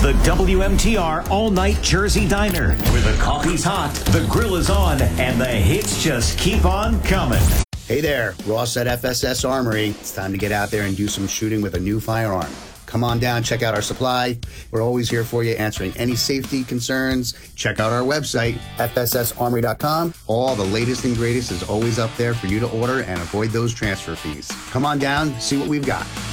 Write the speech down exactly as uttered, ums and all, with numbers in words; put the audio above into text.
the W M T R all-night Jersey Diner, where the coffee's hot, the grill is on, and the hits just keep on coming. Hey there, Ross at F S S Armory. It's time to get out there and do some shooting with a new firearm. Come on down, check out our supply. We're always here for you, answering any safety concerns. Check out our website, F S S armory dot com. All the latest and greatest is always up there for you to order and avoid those transfer fees. Come on down, see what we've got.